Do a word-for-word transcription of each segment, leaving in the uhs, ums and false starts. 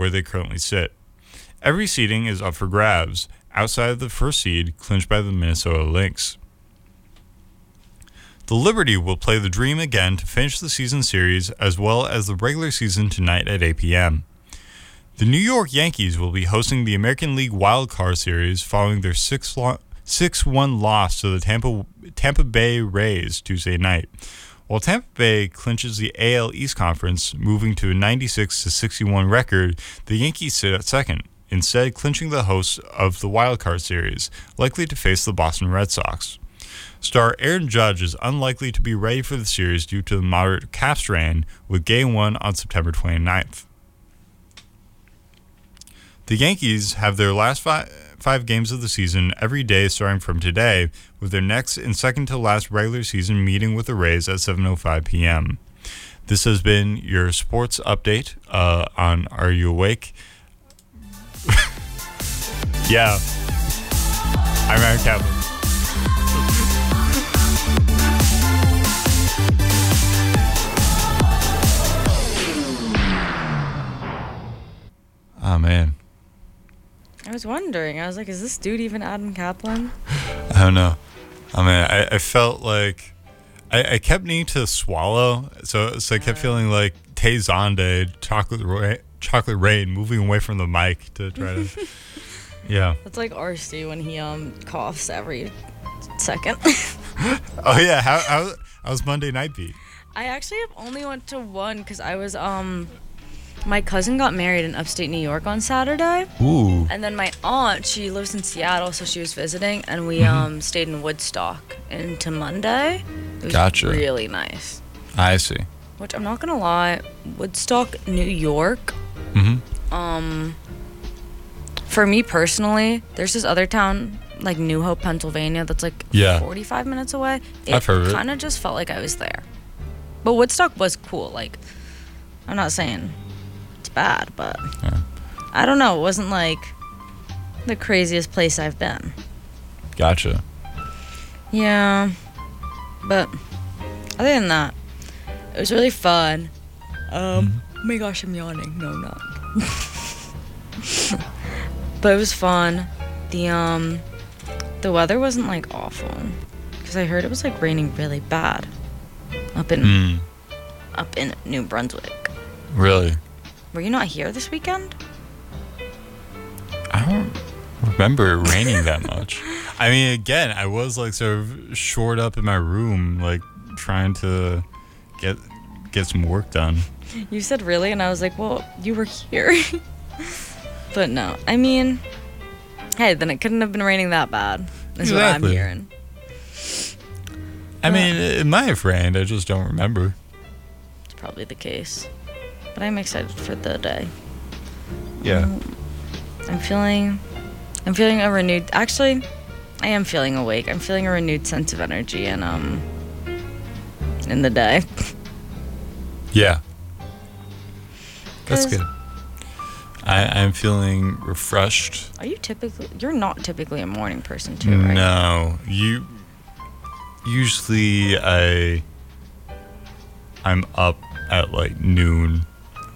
where they currently sit. Every seeding is up for grabs, outside of the first seed clinched by the Minnesota Lynx. The Liberty will play the Dream again to finish the season series as well as the regular season tonight at eight p.m. The New York Yankees will be hosting the American League Wild Card Series following their six one loss to the Tampa, Tampa Bay Rays Tuesday night. While Tampa Bay clinches the A L East Conference, moving to a ninety-six to sixty-one record, the Yankees sit at second, instead clinching the host of the Wild Card Series, likely to face the Boston Red Sox. Star Aaron Judge is unlikely to be ready for the series due to the moderate calf strain, with Game one on September twenty-ninth. The Yankees have their last five, five games of the season every day starting from today, with their next and second-to-last regular season meeting with the Rays at seven oh five p.m. This has been your sports update uh, on Are You Awake? Yeah. I'm Aaron Kaplan. Oh, man. I was wondering. I was like, is this dude even Adam Kaplan? I don't know. I mean, I, I felt like I, I kept needing to swallow, so, so I kept feeling like Tay Zonde, chocolate rain, chocolate rain, moving away from the mic to try to. Yeah. That's like R C when he um coughs every second. Oh yeah, how how how's Monday night beat? I actually have only went to one because I was um. My cousin got married in upstate New York on Saturday. Ooh. And then my aunt, she lives in Seattle, so she was visiting, and we Mm-hmm. um stayed in Woodstock into Monday. It was Gotcha. really nice. I see. Which I'm not gonna lie, Woodstock, New York. Mm-hmm. Um, for me personally, there's this other town like New Hope, Pennsylvania, that's like Yeah. forty-five minutes away. It I've heard of it. Kind of just felt like I was there. But Woodstock was cool. Like, I'm not saying it's bad, but Yeah. I don't know. It wasn't like the craziest place I've been. Gotcha. Yeah, but other than that, it was really fun. Um, Mhm. oh my gosh, I'm yawning. No, I'm not. But it was fun. The um, the weather wasn't like awful, because I heard it was like raining really bad up in Mm. up in New Brunswick. Really? Were you not here this weekend? I don't remember it raining that much. I mean, again, I was like sort of shored up in my room, like trying to get get some work done. You said really, and I was like, well, you were here. But no, I mean, hey, then it couldn't have been raining that bad, is what I'm Exactly. hearing. I mean, it might have rained. I just don't remember. It's probably the case. But I'm excited for the day. Yeah. Um, I'm feeling, I'm feeling a renewed, actually, I am feeling awake. I'm feeling a renewed sense of energy and, um, in the day. Yeah. That's 'Cause- good. I, I'm feeling refreshed. Are you typically, you're not typically a morning person too, right? No, you. Usually, I. I'm up at like noon.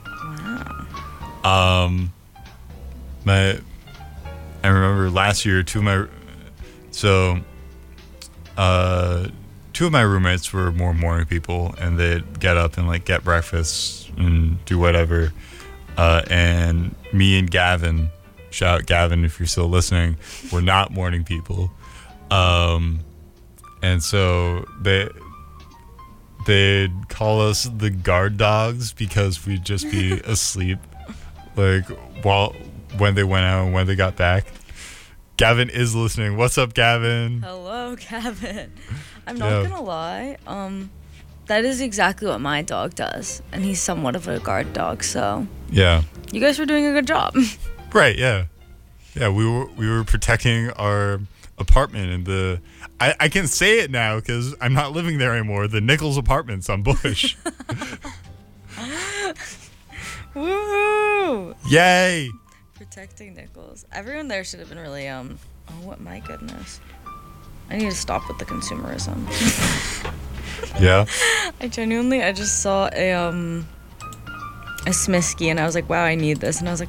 Wow. Um, my. I remember last year, two of my. So. Uh, two of my roommates were more morning people, and they'd get up and like get breakfast and do whatever. Uh, and me and Gavin, shout out Gavin if you're still listening, we're not morning people. Um, and so they they'd call us the guard dogs because we'd just be asleep, like while when they went out and when they got back. Gavin is listening. What's up, Gavin? Hello, Kevin. I'm not Yeah. gonna lie. Um, that is exactly what my dog does, and he's somewhat of a guard dog. So Yeah. you guys were doing a good job. Right. Yeah. Yeah. We were we were protecting our apartment in the. I, I can say it now because I'm not living there anymore. The Nichols Apartments on Bush. Woohoo! Yay! Protecting Nichols. Everyone there should have been really um. Oh, what? My goodness. I need to stop with the consumerism. Yeah. I genuinely, I just saw a um. a Smisky, and I was like, wow, I need this, and I was like,